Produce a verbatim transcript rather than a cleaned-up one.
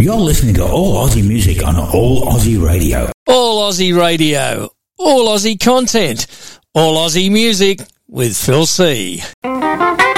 You're listening to All Aussie Music on All Aussie Radio. All Aussie Radio. All Aussie content. All Aussie music with Phil C.